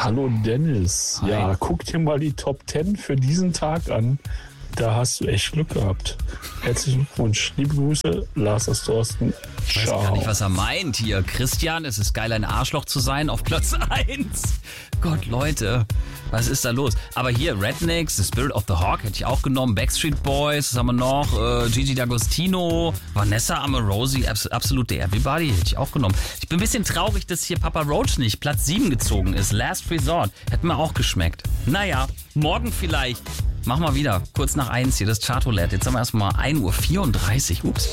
Hallo Dennis. Hi. Ja, guck dir mal die Top 10 für diesen Tag an. Da hast du echt Glück gehabt. Herzlichen Glückwunsch. Liebe Grüße, Lars aus Thorsten. Ich weiß gar nicht, was er meint hier. Christian, es ist geil, ein Arschloch zu sein, auf Platz 1. Gott, Leute, was ist da los? Aber hier, Rednecks, The Spirit of the Hawk hätte ich auch genommen. Backstreet Boys, was haben wir noch? Gigi D'Agostino, Vanessa Amorosi, Absolute Everybody hätte ich auch genommen. Ich bin ein bisschen traurig, dass hier Papa Roach nicht Platz 7 gezogen ist. Last Resort, hätte mir auch geschmeckt. Naja, morgen vielleicht. Mach mal wieder, kurz nach 1 hier, das Chartroulette. Jetzt haben wir erstmal 1:34 Uhr. Ups.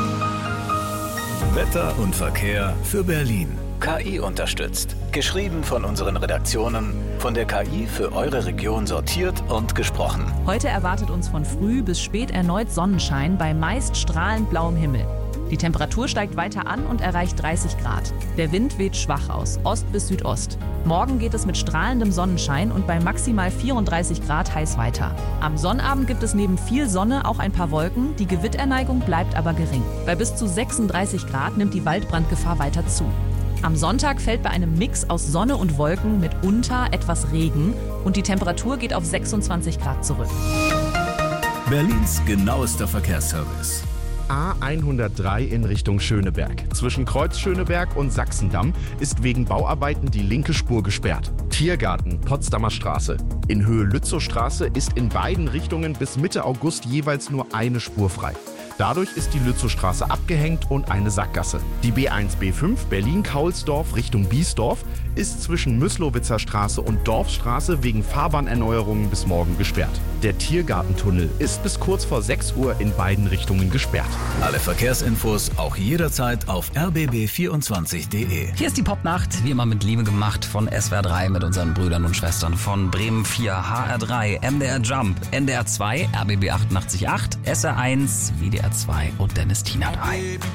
Wetter und Verkehr für Berlin. KI unterstützt. Geschrieben von unseren Redaktionen, von der KI für eure Region sortiert und gesprochen. Heute erwartet uns von früh bis spät erneut Sonnenschein bei meist strahlend blauem Himmel. Die Temperatur steigt weiter an und erreicht 30 Grad. Der Wind weht schwach aus, Ost bis Südost. Morgen geht es mit strahlendem Sonnenschein und bei maximal 34 Grad heiß weiter. Am Sonnabend gibt es neben viel Sonne auch ein paar Wolken, die Gewitterneigung bleibt aber gering. Bei bis zu 36 Grad nimmt die Waldbrandgefahr weiter zu. Am Sonntag fällt bei einem Mix aus Sonne und Wolken mitunter etwas Regen und die Temperatur geht auf 26 Grad zurück. Berlins genauester Verkehrsservice. A103 in Richtung Schöneberg. Zwischen Kreuz Schöneberg und Sachsendamm ist wegen Bauarbeiten die linke Spur gesperrt. Tiergarten, Potsdamer Straße. In Höhe Lützowstraße ist in beiden Richtungen bis Mitte August jeweils nur eine Spur frei. Dadurch ist die Lützowstraße abgehängt und eine Sackgasse. Die B1-B5 Berlin-Kaulsdorf Richtung Biesdorf ist zwischen Müslowitzer Straße und Dorfstraße wegen Fahrbahnerneuerungen bis morgen gesperrt. Der Tiergartentunnel ist bis kurz vor 6 Uhr in beiden Richtungen gesperrt. Alle Verkehrsinfos auch jederzeit auf rbb24.de. Hier ist die Popnacht, wie immer mit Liebe gemacht von SWR 3 mit unseren Brüdern und Schwestern von Bremen 4, HR3, MDR Jump, NDR 2, RBB 88.8, SR1, WDR 2 und Dennis Tina 3.